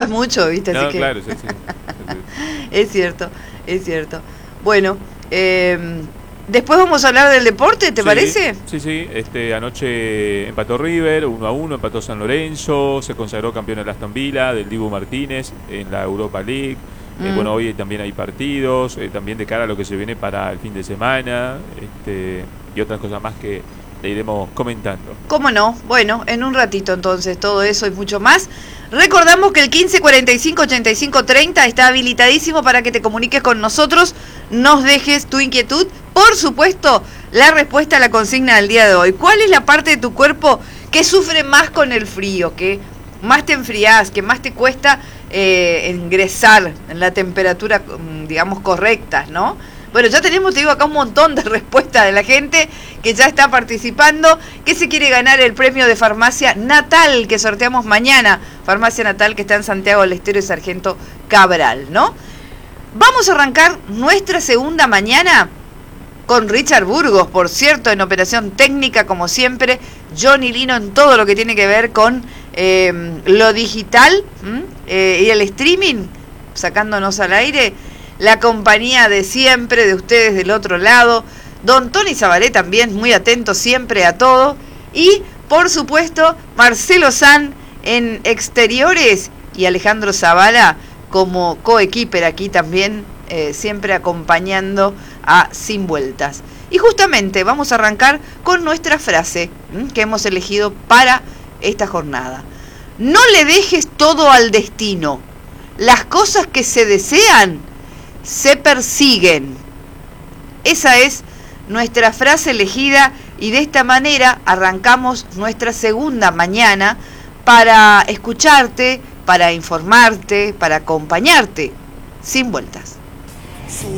transpiras mucho, ¿viste? No, Así que... claro, sí. Es cierto, es cierto. Bueno, después vamos a hablar del deporte, ¿te parece? Sí. Anoche empató River 1-1, empató San Lorenzo, se consagró campeón el Aston Villa del Dibu Martínez en la Europa League. Bueno, hoy también hay partidos, también de cara a lo que se viene para el fin de semana, y otras cosas más que le iremos comentando. ¿Cómo no? Bueno, en un ratito entonces, todo eso y mucho más. Recordamos que el 1545-8530 está habilitadísimo para que te comuniques con nosotros, nos dejes tu inquietud. Por supuesto, la respuesta a la consigna del día de hoy. ¿Cuál es la parte de tu cuerpo que sufre más con el frío, que más te enfriás, que más te cuesta ingresar en la temperatura, digamos, correcta, ¿no? Bueno, ya tenemos, te digo, acá un montón de respuestas de la gente que ya está participando, que se quiere ganar el premio de Farmacia Natal, que sorteamos mañana. Farmacia Natal, que está en Santiago del Estero y Sargento Cabral, ¿no? Vamos a arrancar nuestra segunda mañana con Richard Burgos, por cierto, en operación técnica, como siempre. Johnny Lino en todo lo que tiene que ver con lo digital y el streaming, sacándonos al aire. La compañía de siempre, de ustedes del otro lado. Don Tony Zabalé también, muy atento siempre a todo. Y, por supuesto, Marcelo San en exteriores y Alejandro Zavala como coequiper aquí también, siempre acompañando a Sin Vueltas. Y justamente vamos a arrancar con nuestra frase que hemos elegido para esta jornada. No le dejes todo al destino. Las cosas que se desean se persiguen. Esa es nuestra frase elegida y de esta manera arrancamos nuestra segunda mañana para escucharte, para informarte, para acompañarte. Sin Vueltas.